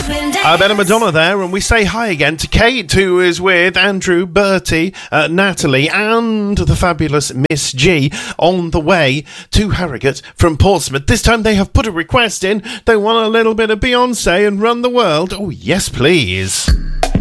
Ben and Madonna there, and we say hi again to Kate, who is with Andrew, Bertie, Natalie, and the fabulous Miss G on the way to Harrogate from Portsmouth. This time they have put a request in. They want a little bit of Beyonce and Run the World. Oh, yes, please.